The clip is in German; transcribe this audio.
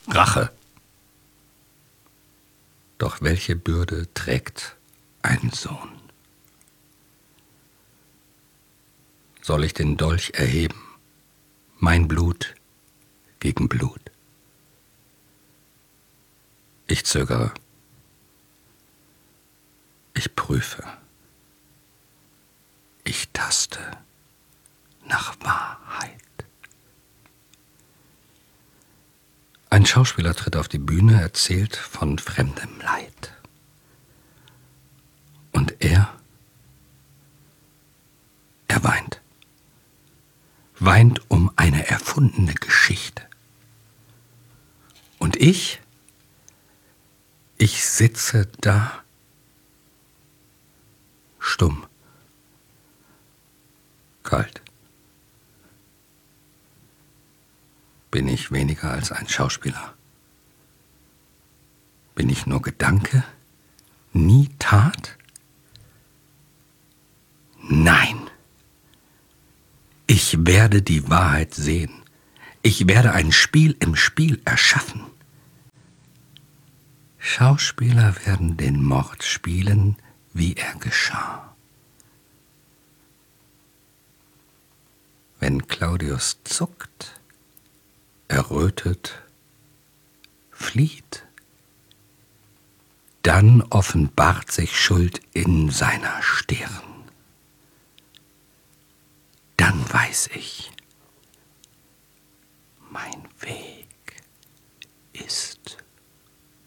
Rache. Doch welche Bürde trägt ein Sohn? Soll ich den Dolch erheben, mein Blut gegen Blut? Ich zögere. Ich prüfe. Ich taste nach Wahrheit. Ein Schauspieler tritt auf die Bühne, erzählt von fremdem Leid. Und er weint. Weint um eine erfundene Geschichte. Und ich sitze da, stumm, kalt. Bin ich weniger als ein Schauspieler? Bin ich nur Gedanke, nie Tat? Nein. Ich werde die Wahrheit sehen. Ich werde ein Spiel im Spiel erschaffen. Schauspieler werden den Mord spielen, wie er geschah. Wenn Claudius zuckt, errötet, flieht, dann offenbart sich Schuld in seiner Stirn. Dann weiß ich, mein Weg ist